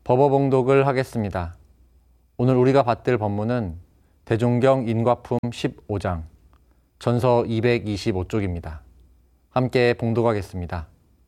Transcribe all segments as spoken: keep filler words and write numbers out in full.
법어봉독을 하겠습니다. 오늘 우리가 받들 법문은 대종경 인과품 십오 장, 전서 이백이십오 쪽입니다. 함께 봉독하겠습니다.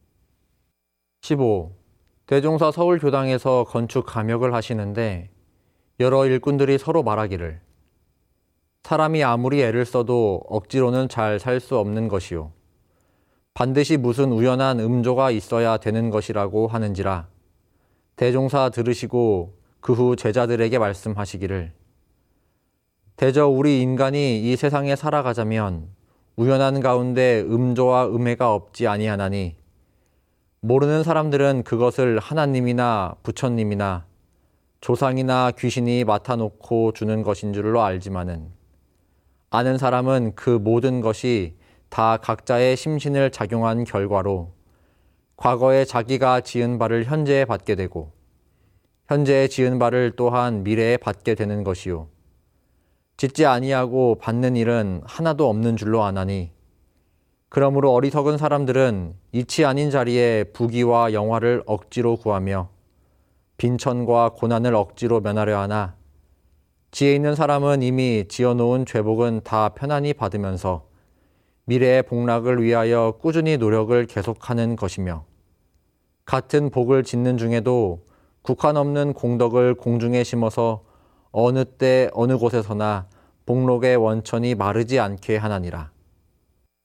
십오. 대종사 서울교당에서 건축 감역을 하시는데 여러 일꾼들이 서로 말하기를 사람이 아무리 애를 써도 억지로는 잘 살 수 없는 것이요. 반드시 무슨 우연한 음조가 있어야 되는 것이라고 하는지라 대종사 들으시고 그 후 제자들에게 말씀하시기를 대저 우리 인간이 이 세상에 살아가자면 우연한 가운데 음조와 음해가 없지 아니하나니 모르는 사람들은 그것을 하나님이나 부처님이나 조상이나 귀신이 맡아놓고 주는 것인 줄로 알지만은 아는 사람은 그 모든 것이 다 각자의 심신을 작용한 결과로 과거에 자기가 지은 바를 현재에 받게 되고 현재에 지은 바를 또한 미래에 받게 되는 것이요. 짓지 아니하고 받는 일은 하나도 없는 줄로 아나니 그러므로 어리석은 사람들은 이치 아닌 자리에 부귀와 영화를 억지로 구하며 빈천과 고난을 억지로 면하려 하나 지혜 있는 사람은 이미 지어놓은 죄복은 다 편안히 받으면서 미래의 복락을 위하여 꾸준히 노력을 계속하는 것이며 같은 복을 짓는 중에도 국한 없는 공덕을 공중에 심어서 어느 때 어느 곳에서나 복록의 원천이 마르지 않게 하나니라.